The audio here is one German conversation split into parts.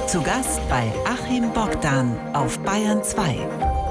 Zu Gast bei Achim Bogdan auf Bayern 2.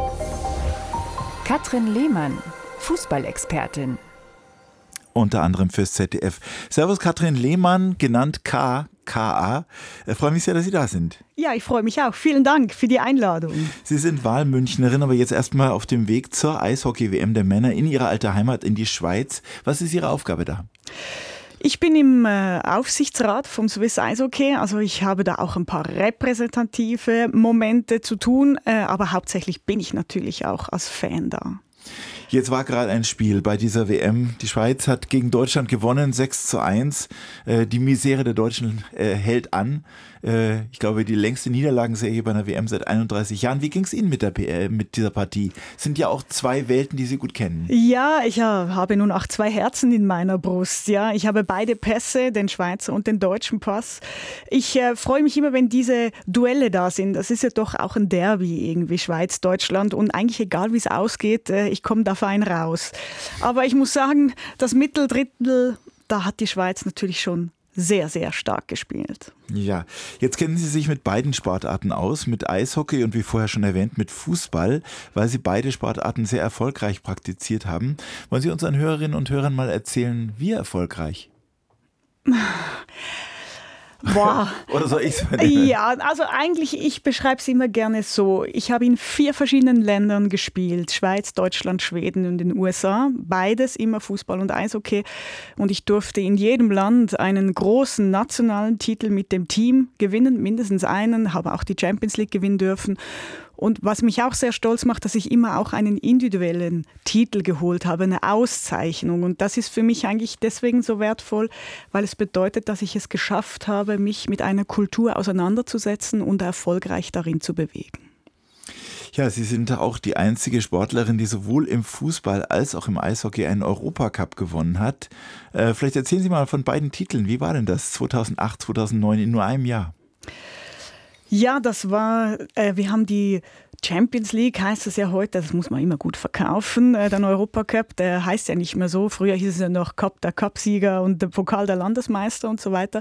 Katrin Lehmann, Fußballexpertin. Unter anderem fürs ZDF. Servus Katrin Lehmann, genannt KA. Ich freue mich sehr, dass Sie da sind. Ja, ich freue mich auch. Vielen Dank für die Einladung. Sie sind Wahlmünchnerin, aber jetzt erstmal auf dem Weg zur Eishockey-WM der Männer in Ihre alte Heimat, in die Schweiz. Was ist Ihre Aufgabe da? Ich bin im Aufsichtsrat vom Swiss Eishockey, also ich habe da auch ein paar repräsentative Momente zu tun, aber hauptsächlich bin ich natürlich auch als Fan da. Jetzt war gerade ein Spiel bei dieser WM. Die Schweiz hat gegen Deutschland gewonnen, 6:1. Die Misere der Deutschen hält an. Ich glaube, die längste Niederlagenserie bei einer WM seit 31 Jahren. Wie ging es Ihnen mit dieser Partie? Sind ja auch zwei Welten, die Sie gut kennen. Ja, ich habe nun auch zwei Herzen in meiner Brust. Ja, ich habe beide Pässe, den Schweizer und den deutschen Pass. Ich freue mich immer, wenn diese Duelle da sind. Das ist ja doch auch ein Derby irgendwie, Schweiz, Deutschland. Und eigentlich egal, wie es ausgeht, ich komme da fein raus. Aber ich muss sagen, das Mitteldrittel, da hat die Schweiz natürlich schon sehr, sehr stark gespielt. Ja, jetzt kennen Sie sich mit beiden Sportarten aus, mit Eishockey und wie vorher schon erwähnt, mit Fußball, weil Sie beide Sportarten sehr erfolgreich praktiziert haben. Wollen Sie unseren Hörerinnen und Hörern mal erzählen, wie erfolgreich? Boah. Oder soll ich es vernehmen? Ja, also eigentlich, ich beschreibe es immer gerne so. Ich habe in 4 verschiedenen Ländern gespielt. Schweiz, Deutschland, Schweden und den USA. Beides immer Fußball und Eishockey. Und ich durfte in jedem Land einen großen nationalen Titel mit dem Team gewinnen, mindestens einen, habe auch die Champions League gewinnen dürfen. Und was mich auch sehr stolz macht, dass ich immer auch einen individuellen Titel geholt habe, eine Auszeichnung. Und das ist für mich eigentlich deswegen so wertvoll, weil es bedeutet, dass ich es geschafft habe, mich mit einer Kultur auseinanderzusetzen und erfolgreich darin zu bewegen. Ja, Sie sind auch die einzige Sportlerin, die sowohl im Fußball als auch im Eishockey einen Europacup gewonnen hat. Vielleicht erzählen Sie mal von beiden Titeln. Wie war denn das 2008, 2009 in nur einem Jahr? Ja, das war, wir haben die Champions League, heißt es ja heute, das muss man immer gut verkaufen, der Europacup, der heißt ja nicht mehr so, früher hieß es ja noch Cup, der Cupsieger und der Pokal der Landesmeister und so weiter.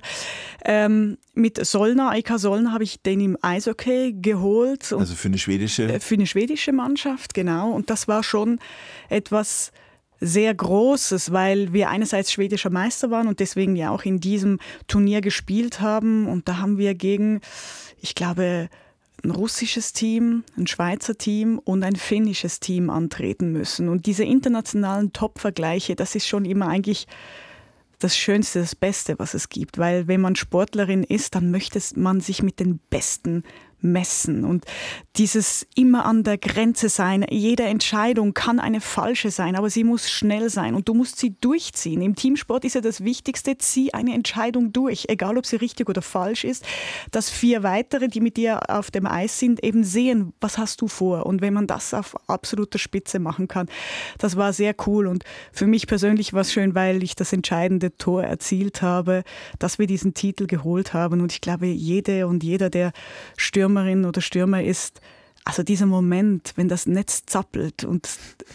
Mit Solna, AIK Solna, habe ich den im Eishockey geholt. Also für eine schwedische? Für eine schwedische Mannschaft, genau, und das war schon etwas sehr Großes, weil wir einerseits schwedischer Meister waren und deswegen ja auch in diesem Turnier gespielt haben. Und da haben wir gegen, ich glaube, ein russisches Team, ein Schweizer Team und ein finnisches Team antreten müssen. Und diese internationalen Top-Vergleiche, das ist schon immer eigentlich das Schönste, das Beste, was es gibt. Weil wenn man Sportlerin ist, dann möchte man sich mit den Besten messen. Und dieses immer an der Grenze sein, jede Entscheidung kann eine falsche sein, aber sie muss schnell sein und du musst sie durchziehen. Im Teamsport ist ja das Wichtigste, zieh eine Entscheidung durch, egal ob sie richtig oder falsch ist, dass 4 weitere, die mit dir auf dem Eis sind, eben sehen, was hast du vor. Und wenn man das auf absoluter Spitze machen kann, das war sehr cool. Und für mich persönlich war es schön, weil ich das entscheidende Tor erzielt habe, dass wir diesen Titel geholt haben. Und ich glaube, jede und jeder, der Stürmerin oder Stürmer ist, also dieser Moment, wenn das Netz zappelt und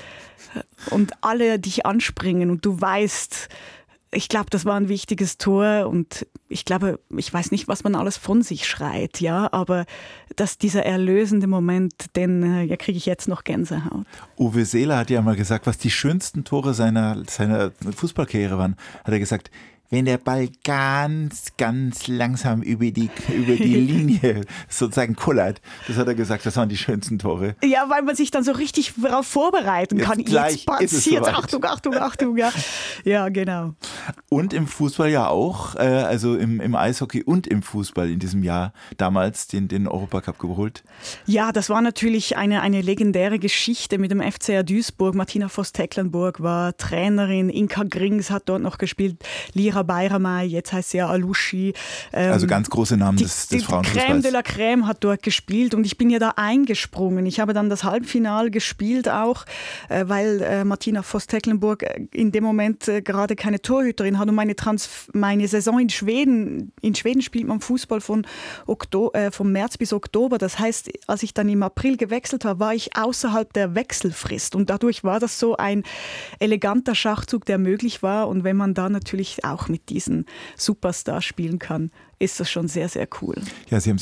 alle dich anspringen und du weißt, ich glaube, das war ein wichtiges Tor und ich glaube, ich weiß nicht, was man alles von sich schreit, ja, aber dass dieser erlösende Moment, den kriege ich jetzt noch Gänsehaut. Uwe Seeler hat ja mal gesagt, was die schönsten Tore seiner Fußballkarriere waren, hat er gesagt, wenn der Ball ganz, ganz langsam über die Linie sozusagen kullert. Das hat er gesagt, das waren die schönsten Tore. Ja, weil man sich dann so richtig darauf vorbereiten kann. Jetzt passiert, Achtung, Achtung, Achtung. Ja. Ja, genau. Und im Fußball ja auch, also im Eishockey und im Fußball in diesem Jahr damals den Europacup geholt. Ja, das war natürlich eine legendäre Geschichte mit dem FCR Duisburg. Martina Voss-Tecklenburg war Trainerin, Inka Grings hat dort noch gespielt, Lira Bayramay, jetzt heißt sie ja Alushi. Also ganz große Namen des Frauenfußballs. Die Crème de la Crème hat dort gespielt und ich bin ja da eingesprungen. Ich habe dann das Halbfinale gespielt auch, weil Martina Voss-Tecklenburg in dem Moment gerade keine Torhüterin hat und meine Saison in Schweden spielt man Fußball von März bis Oktober. Das heißt, als ich dann im April gewechselt habe, war ich außerhalb der Wechselfrist und dadurch war das so ein eleganter Schachzug, der möglich war und wenn man da natürlich auch mit diesen Superstars spielen kann, ist das schon sehr, sehr cool. Ja, Sie haben